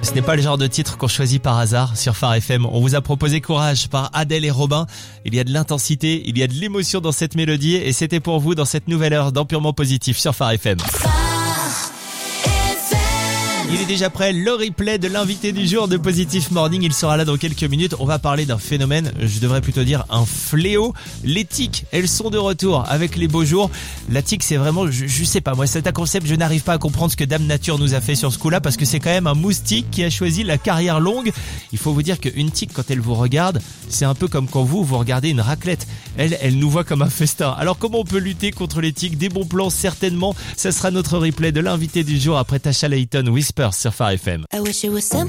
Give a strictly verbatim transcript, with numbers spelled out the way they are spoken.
Ce n'est pas le genre de titre qu'on choisit par hasard sur Phare F M. On vous a proposé Courage par Adèle et Robin. Il y a de l'intensité, il y a de l'émotion dans cette mélodie et c'était pour vous dans cette nouvelle heure dans Purement Positif sur Phare F M. Il est déjà prêt, le replay de l'invité du jour de Positif Morning. Il sera là dans quelques minutes. On va parler d'un phénomène, je devrais plutôt dire un fléau. Les tiques, elles sont de retour avec les beaux jours. La tique, c'est vraiment, je, je sais pas, moi c'est un concept, je n'arrive pas à comprendre ce que Dame Nature nous a fait sur ce coup-là parce que c'est quand même un moustique qui a choisi la carrière longue. Il faut vous dire qu'une tique, quand elle vous regarde, c'est un peu comme quand vous, vous regardez une raclette. Elle, elle nous voit comme un festin. Alors comment on peut lutter contre les tiques? Des bons plans, certainement. Ça sera notre replay de l'invité du jour après Tasha Layton Whisper sur Phare F M.